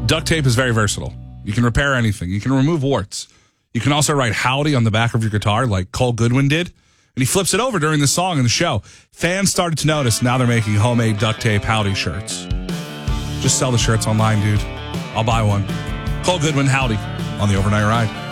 Duct tape is very versatile. You can repair anything. You can remove warts. You can also write howdy on the back of your guitar like Cole Goodwin did. And he flips it over during the song in the show. Fans started to notice. Now they're making homemade duct tape howdy shirts. Just sell the shirts online, dude. I'll buy one. Cole Goodwin, howdy on the Overnight Ride.